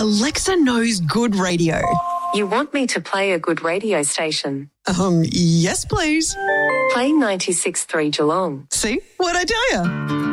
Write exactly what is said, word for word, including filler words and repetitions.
Alexa knows good radio. You want me to play a good radio station? Um, yes, please. Play ninety-six point three Geelong. See? What'd I tell you?